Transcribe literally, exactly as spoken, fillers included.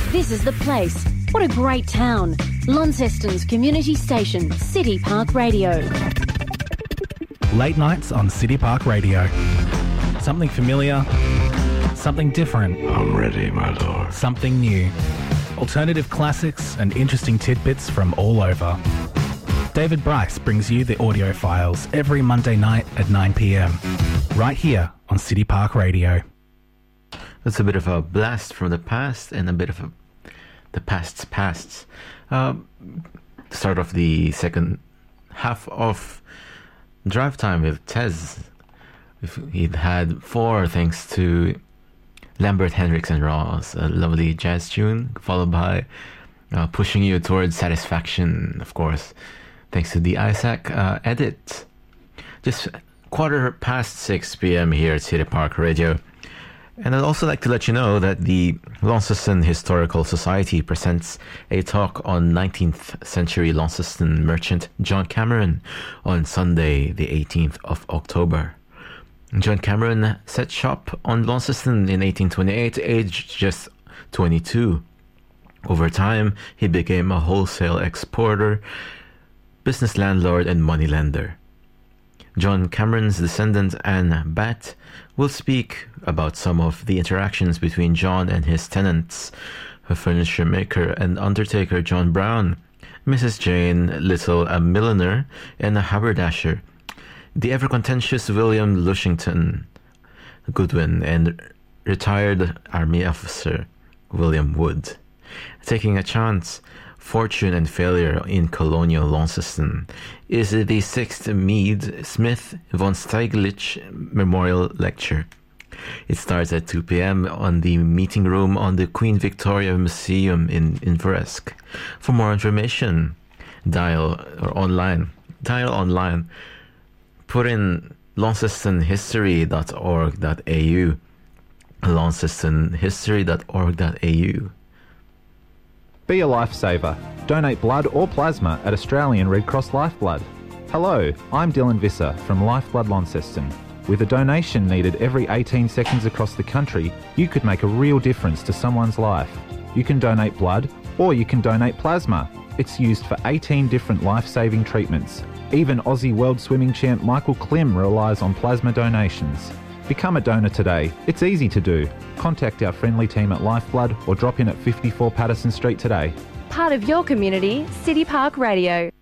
This is the place. What a great town. Launceston's community station, City Park Radio. Late nights on City Park Radio. Something familiar, something different. I'm ready, my lord. Something new. Alternative classics and interesting tidbits from all over. David Bryce brings you the audio files every Monday night at nine p.m. right here on City Park Radio. That's a bit of a blast from the past and a bit of a, the past's past. Uh, start off the second half of Drive Time with Tez. He'd had four thanks to Lambert, Hendricks and Ross, a lovely jazz tune, followed by uh, Pushing You Towards Satisfaction, of course, thanks to the Isaac uh, edit. Just quarter past six p.m. here at City Park Radio. And I'd also like to let you know that the Launceston Historical Society presents a talk on nineteenth century Launceston merchant John Cameron on Sunday, the eighteenth of October. John Cameron set shop on Launceston in eighteen twenty-eight, aged just twenty-two. Over time, he became a wholesale exporter, business landlord and moneylender. John Cameron's descendant Anne Batt will speak about some of the interactions between John and his tenants, a furniture maker and undertaker John Brown, Missus Jane Little, a milliner and a haberdasher, the ever-contentious William Lushington Goodwin, and retired Army officer William Wood. Taking a chance, Fortune and Failure in Colonial Launceston is the sixth Meade Smith von Steiglitz Memorial Lecture. It starts at two p.m. on the meeting room on the Queen Victoria Museum in Inveresk. For more information, dial or online, dial online, put in launceston history dot org dot a u, launceston history dot org dot a u. Be a lifesaver. Donate blood or plasma at Australian Red Cross Lifeblood. Hello, I'm Dylan Visser from Lifeblood Launceston. With a donation needed every eighteen seconds across the country, you could make a real difference to someone's life. You can donate blood or you can donate plasma. It's used for eighteen different life-saving treatments. Even Aussie World Swimming champ Michael Klim relies on plasma donations. Become a donor today. It's easy to do. Contact our friendly team at Lifeblood or drop in at fifty-four Patterson Street today. Part of your community, City Park Radio.